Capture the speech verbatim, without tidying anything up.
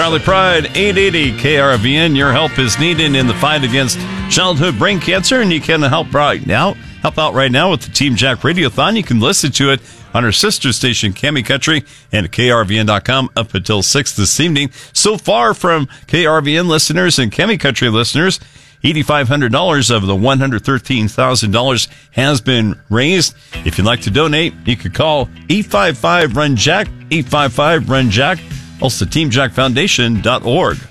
Charlie Pride, eight eighty K R V N. Your help is needed in the fight against childhood brain cancer, and you can help right now. Help out right now with the Team Jack Radiothon. You can listen to it on our sister station, Cami Country, and at K R V N dot com up until six this evening. So far from K R V N listeners and Cami Country listeners, eight thousand five hundred dollars of the one hundred thirteen thousand dollars has been raised. If you'd like to donate, you could call eight five five, R U N, Jack, eight five five, R U N, Jack. Also, team jack foundation dot org.